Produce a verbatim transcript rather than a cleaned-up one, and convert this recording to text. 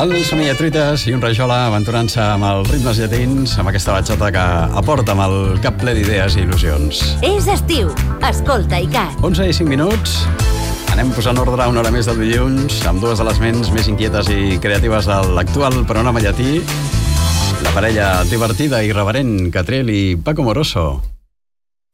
El Somillatruites i un rajola aventurant-se amb els ritmes llatins, amb aquesta batxata que aporta amb el cap ple d'idees i il·lusions. És estiu. Escolta, Icat. onze i cinc minuts. Anem posant ordre una hora més del dilluns, amb dues de les ments més inquietes i creatives de l'actual panorama llatí. La parella divertida i irreverent, Catriel i Paco Moroso.